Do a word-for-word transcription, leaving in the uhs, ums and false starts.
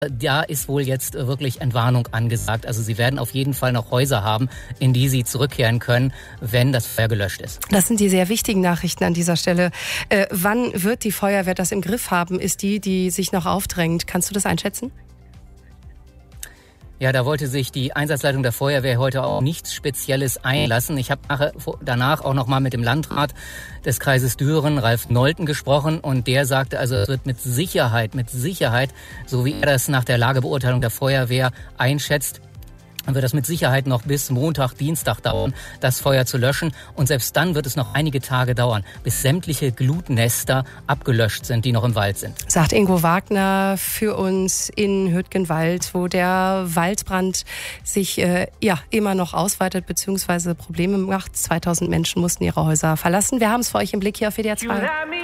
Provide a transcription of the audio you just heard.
Da ist wohl jetzt wirklich Entwarnung angesagt. Also sie werden auf jeden Fall noch Häuser haben, in die sie zurückkehren können, wenn das Feuer gelöscht ist. Das sind die sehr wichtigen Nachrichten an dieser Stelle. Äh, wann wird die Feuerwehr das im Griff haben? Ist die, die sich noch aufdrängt? Kannst du das einschätzen? Ja, da wollte sich die Einsatzleitung der Feuerwehr heute auch nichts Spezielles einlassen. Ich habe danach auch noch mal mit dem Landrat des Kreises Düren, Ralf Nolten, gesprochen und der sagte, also es wird mit Sicherheit, mit Sicherheit, so wie er das nach der Lagebeurteilung der Feuerwehr einschätzt, dann wird das mit Sicherheit noch bis Montag, Dienstag dauern, das Feuer zu löschen. Und selbst dann wird es noch einige Tage dauern, bis sämtliche Glutnester abgelöscht sind, die noch im Wald sind. Sagt Ingo Wagner für uns in Hüttgenwald, wo der Waldbrand sich äh, ja immer noch ausweitet bzw. Probleme macht. zweitausend Menschen mussten ihre Häuser verlassen. Wir haben es für euch im Blick hier auf W D R zwei.